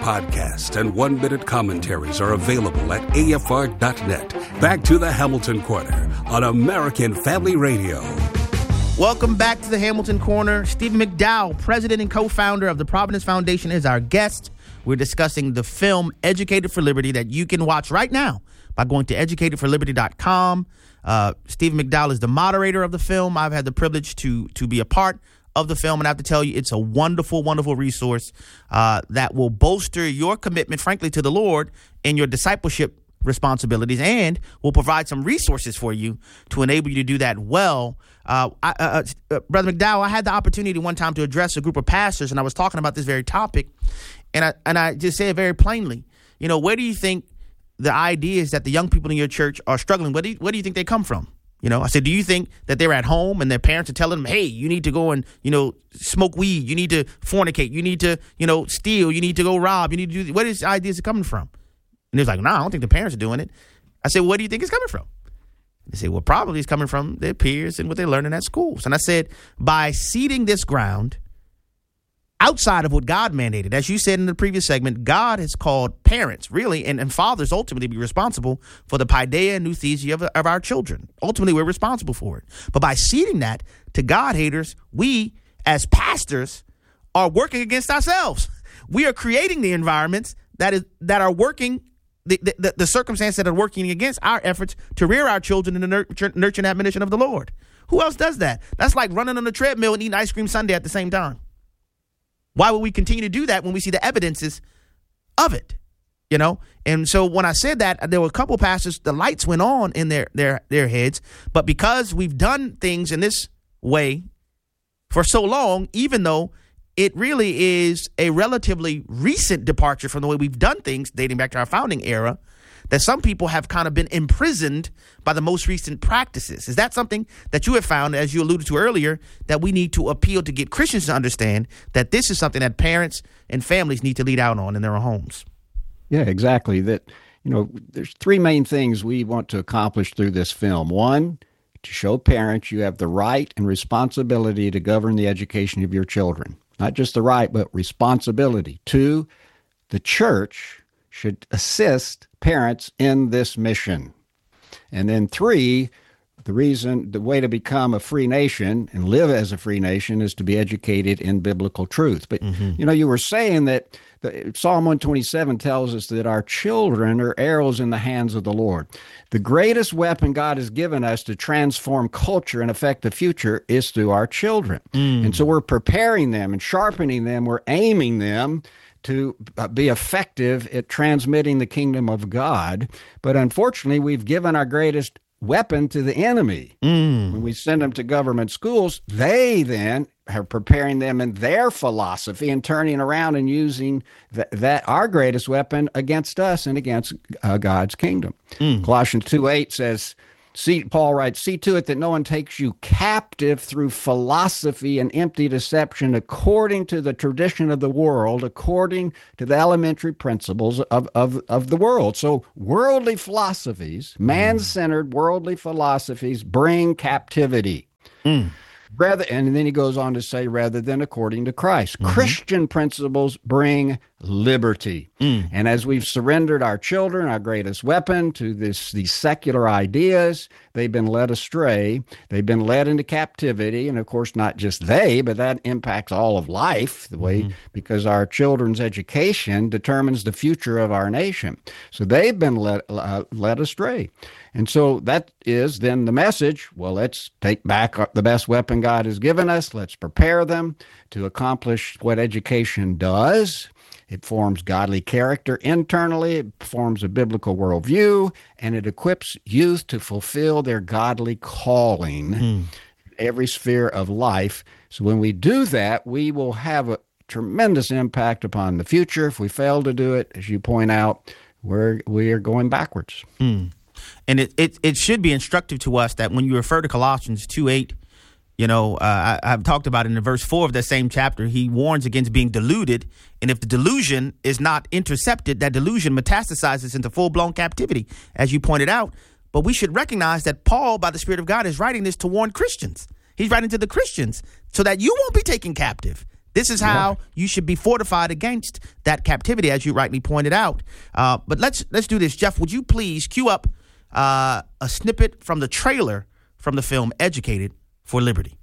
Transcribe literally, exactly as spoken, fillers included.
Podcasts and one-minute commentaries are available at A F R dot net. Back to the Hamilton Corner on American Family Radio. Welcome back to the Hamilton Corner. Stephen McDowell, president and co-founder of the Providence Foundation, is our guest. We're discussing the film Educated for Liberty that you can watch right now by going to educated for liberty dot com. Uh, Stephen McDowell is the moderator of the film. I've had the privilege to to be a part of the film, and I have to tell you, it's a wonderful, wonderful resource uh, that will bolster your commitment, frankly, to the Lord and your discipleship responsibilities, and will provide some resources for you to enable you to do that well. Uh, I, uh, uh, Brother McDowell, I had the opportunity one time to address a group of pastors, and I was talking about this very topic, and I and I just say it very plainly. You know, where do you think the ideas that the young people in your church are struggling, where do you, where do you think they come from? You know, I said, do you think that they're at home and their parents are telling them, hey, you need to go and, you know, smoke weed, you need to fornicate, you need to, you know, steal, you need to go rob, you need to do, where is ideas are coming from? And he was like, no, nah, I don't think the parents are doing it. I said, well, where do you think it's coming from? They said, well, probably it's coming from their peers and what they're learning at schools. And I said, by seeding this ground outside of what God mandated, as you said in the previous segment, God has called parents, really, and, and fathers ultimately be responsible for the paideia and nouthesia of, of our children. Ultimately, we're responsible for it. But by seeding that to God haters, we, as pastors, are working against ourselves. We are creating the environments that is that are working, the, the, the circumstances that are working against our efforts to rear our children in the nurture, nurture and admonition of the Lord. Who else does that? That's like running on the treadmill and eating ice cream sundae at the same time. Why would we continue to do that when we see the evidences of it? You know, and so when I said that, there were a couple pastors, the lights went on in their their their heads. But because we've done things in this way for so long, even though it really is a relatively recent departure from the way we've done things dating back to our founding era, that some people have kind of been imprisoned by the most recent practices. Is that something that you have found, as you alluded to earlier, that we need to appeal to get Christians to understand that this is something that parents and families need to lead out on in their homes? Yeah, exactly. That, you know, there's three main things we want to accomplish through this film. One, to show parents you have the right and responsibility to govern the education of your children. Not just the right, but responsibility. Two, the church should assist parents in this mission. And then three, the reason, the way to become a free nation and live as a free nation is to be educated in biblical truth. But, mm-hmm. you know, you were saying that the, Psalm one twenty-seven tells us that our children are arrows in the hands of the Lord. The greatest weapon God has given us to transform culture and affect the future is through our children. Mm. And so we're preparing them and sharpening them. We're aiming them to be effective at transmitting the kingdom of God. But unfortunately, we've given our greatest weapon to the enemy. Mm. When we send them to government schools, they then are preparing them in their philosophy and turning around and using th- that our greatest weapon against us and against uh, God's kingdom. Mm. Colossians two eight says, See, Paul writes, see to it that no one takes you captive through philosophy and empty deception according to the tradition of the world, according to the elementary principles of, of, of the world. So worldly philosophies, man-centered worldly philosophies bring captivity. Mm. Rather, and then he goes on to say, rather than according to Christ. Mm-hmm. Christian principles bring liberty. Mm. And as we've surrendered our children, our greatest weapon, to this these secular ideas, they've been led astray. They've been led into captivity. And of course, not just they, but that impacts all of life, the way, mm-hmm. because our children's education determines the future of our nation. So they've been led, uh, led astray. And so that is then the message. Well, let's take back the best weapon God has given us. Let's prepare them to accomplish what education does. It forms godly character internally, it forms a biblical worldview, and it equips youth to fulfill their godly calling mm. in every sphere of life. So when we do that, we will have a tremendous impact upon the future. If we fail to do it, as you point out, we're, we are going backwards. Mm. And it, it it should be instructive to us that when you refer to Colossians two eight, you know, uh, I, I've talked about it in verse four of that same chapter, he warns against being deluded. And if the delusion is not intercepted, that delusion metastasizes into full-blown captivity, as you pointed out. But we should recognize that Paul, by the Spirit of God, is writing this to warn Christians. He's writing to the Christians so that you won't be taken captive. This is how yeah. you should be fortified against that captivity, as you rightly pointed out. Uh, but let's let's do this. Jeff, would you please cue up uh, a snippet from the trailer from the film Educated for Liberty?